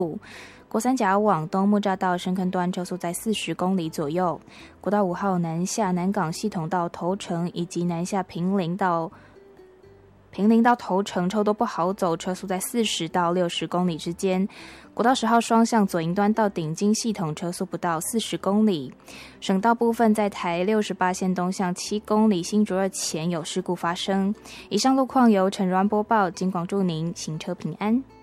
国三甲往东木栅到深坑端车速在40公里左右，国道5号南下南港系统到头城以及南下平林到头城车都不好走，车速在40到60公里之间。国道10号双向左营端到顶金系统车速不到40公里。省道部分在台68线东向7公里新竹2前有事故发生。以上路况由陈如安播报，金广祝您行车平安。